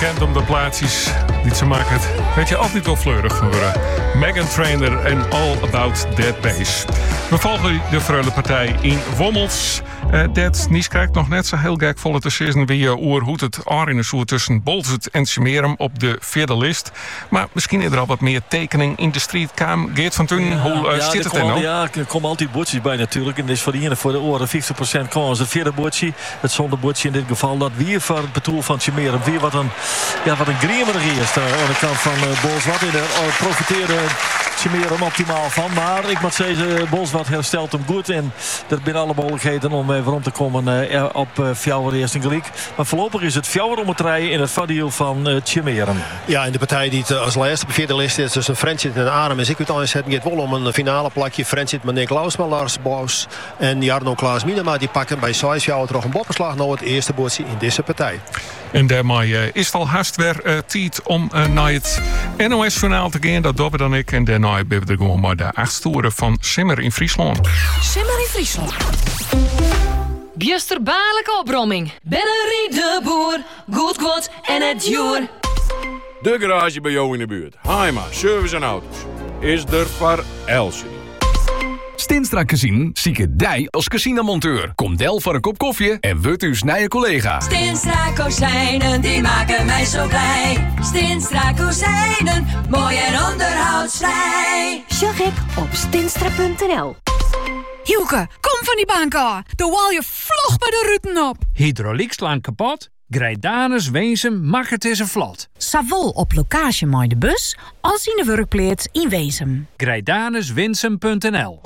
Bekend om de plaatsjes die ze maken. Weet je altijd wel fleurig van worden. Meghan Trainor en All About That Bass. We volgen de Vreule-partij in Wommels. Dat Nies krijgt nog net zo heel gek volle te zien wie hoe het in de soort tussen Bolzert en Smerum op de vierde list. Maar misschien is er al wat meer tekening in de street kwam. Geert van Toen, hoe zit het er nou? Ja, er komen altijd bootjes bij natuurlijk. En dit is voor de ene voor de oren 50% kwam het vierde bootje. Het zonder bootje in dit geval. Dat weer voor het betoel van Smerum. Weer wat een griemerig is. Aan de kant van Bolzwart. Daar profiteerde Smerum optimaal van. Maar ik moet zeggen, Bolzwart herstelt hem goed. En er zijn alle mogelijkheden om weer om te komen op Fjouwer eerst in Griek. Maar voorlopig is het Fjouwer om het rijden in het vadiel van Smerum. Ja, in de partij die het als laatste op de vierde list is tussen Friendship en Arnhem. Is ik uiteindelijk het wel om een finale plakje. Friendship met Nick Lausman, Lars Bos en Jarno Klaas Minema. Die pakken bij Saisjouwer toch een bopperslag naar het eerste bootje in deze partij. En daarmee is het al haast weer tijd om naar het NOS-journaal te gaan. Dat doen we dan ik. En daarna ben we er gewoon maar de 8 toeren van Simmer in Friesland. Simmer in Friesland. Bjusterbaarlijke opbromming. Bennerie de boer. Goed en het joer. De garage bij jou in de buurt. Heima, service en auto's. Is er voor Elsie. Stinstra Casino zieke dij als casinomonteur. Kom del voor een kop koffie en word uw snije collega. Stinstra kozijnen, die maken mij zo blij. Stinstra kozijnen, mooi en onderhoudsvrij. Sjagek op stinstra.nl. Hielke, kom van die bank af. De wal je vlog bij de ruten op. Hydrauliek slaan kapot? Grijdanus, Weensum, mag het is een vlot. Savol op locatie met de bus, als in de werkplaats in Weensum. Grijdanuswinsum.nl.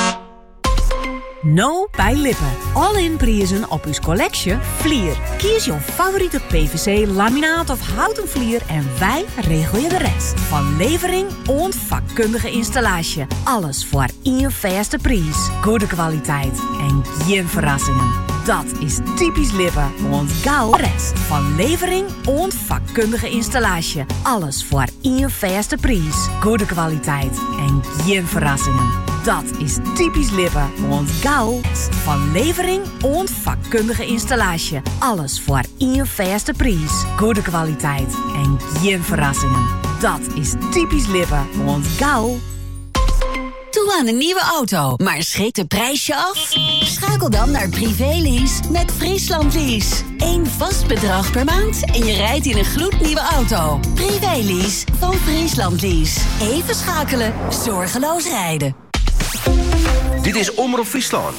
No bij Lippen. All-in prijzen op uw collectie Vlier. Kies jouw favoriete PVC, laminaat of houten vlier en wij regelen je de rest. Van levering en vakkundige installatie. Alles voor één vaste prijs. Goede kwaliteit en geen verrassingen. Dat is typisch Lippen, want gauw rest. Van levering en vakkundige installatie. Alles voor één vaste prijs. Goede kwaliteit en geen verrassingen. Dat is typisch Lippen, want gauw van levering en vakkundige installatie. Alles voor één vaste prijs. Goede kwaliteit en geen verrassingen. Dat is typisch Lippen, want gauw. Toe aan een nieuwe auto, maar schrikt de prijsje af? Schakel dan naar Privélease met Friesland Lease. 1 vast bedrag per maand en je rijdt in een gloednieuwe auto. Privélease van Friesland Lease. Even schakelen, zorgeloos rijden. Dit is Omroep Friesland.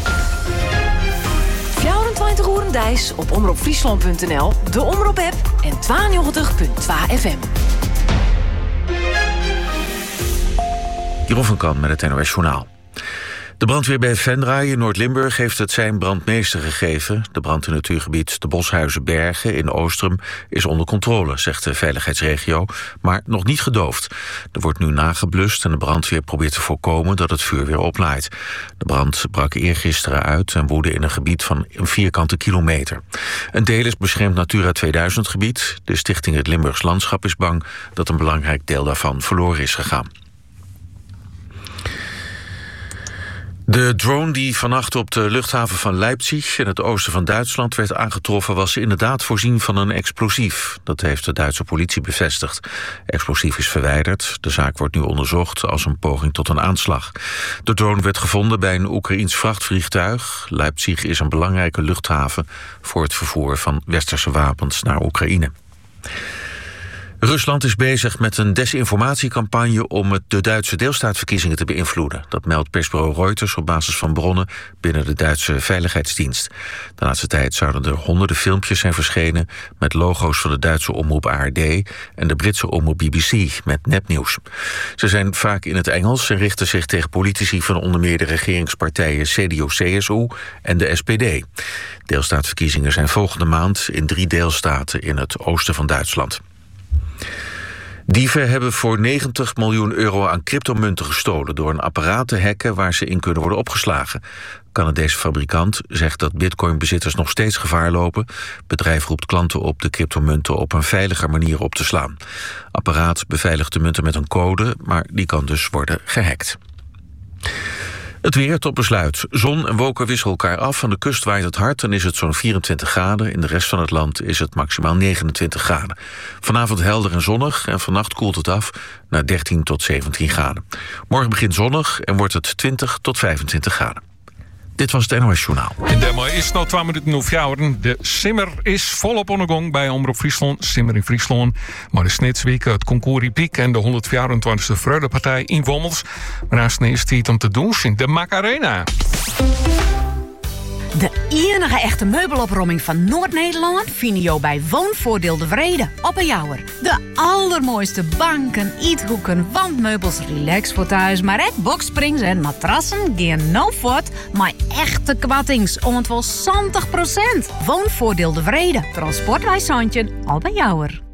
24 uur Dijs op omroepfriesland.nl, de Omroep-app en 92.2 FM. Jeroen van Kan met het NOS Journaal. De brandweer bij Venray in Noord-Limburg heeft het zijn brandmeester gegeven. De brand in het natuurgebied de Boshuizenbergen in Oostrum is onder controle, zegt de veiligheidsregio, maar nog niet gedoofd. Er wordt nu nageblust en de brandweer probeert te voorkomen dat het vuur weer oplaait. De brand brak eergisteren uit en woedde in een gebied van een vierkante kilometer. Een deel is beschermd Natura 2000 gebied. De stichting Het Limburgs Landschap is bang dat een belangrijk deel daarvan verloren is gegaan. De drone die vannacht op de luchthaven van Leipzig in het oosten van Duitsland werd aangetroffen was inderdaad voorzien van een explosief. Dat heeft de Duitse politie bevestigd. Explosief is verwijderd. De zaak wordt nu onderzocht als een poging tot een aanslag. De drone werd gevonden bij een Oekraïens vrachtvliegtuig. Leipzig is een belangrijke luchthaven voor het vervoer van westerse wapens naar Oekraïne. Rusland is bezig met een desinformatiecampagne om de Duitse deelstaatverkiezingen te beïnvloeden. Dat meldt persbureau Reuters op basis van bronnen binnen de Duitse Veiligheidsdienst. De laatste tijd zouden er honderden filmpjes zijn verschenen met logo's van de Duitse omroep ARD en de Britse omroep BBC met nepnieuws. Ze zijn vaak in het Engels en richten zich tegen politici van onder meer de regeringspartijen CDU-CSU en de SPD. Deelstaatverkiezingen zijn volgende maand in 3 deelstaten in het oosten van Duitsland. Dieven hebben voor €90 miljoen aan cryptomunten gestolen door een apparaat te hacken waar ze in kunnen worden opgeslagen. Canadese fabrikant zegt dat bitcoinbezitters nog steeds gevaar lopen. Het bedrijf roept klanten op de cryptomunten op een veilige manier op te slaan. Apparaat beveiligt de munten met een code, maar die kan dus worden gehackt. Het weer tot besluit. Zon en wolken wisselen elkaar af. Aan de kust waait het hard en is het zo'n 24 graden. In de rest van het land is het maximaal 29 graden. Vanavond helder en zonnig en vannacht koelt het af naar 13 tot 17 graden. Morgen begint zonnig en wordt het 20 tot 25 graden. Dit was het NOS Journaal. En daarmee is het nog 2 minuten of jouwen. De simmer is volop aan de gang bij Omroep Friesland. Simmer in Friesland. Maar de snitsweek, het concours Piek en de 124e Freudepartij in Wommels. Maar naast de eerste tijd om te doen in de Macarena. De enige echte meubelopruiming van Noord-Nederland vind je bij Woonvoordeel de Vrede op een Jouwer. De allermooiste banken, eethoeken, wandmeubels, relax voor thuis, maar ook boxsprings en matrassen gaan no voort, maar echte kwattings om het wel 70%. Woonvoordeel de Vrede, transportwijs Santje op een Jouwer.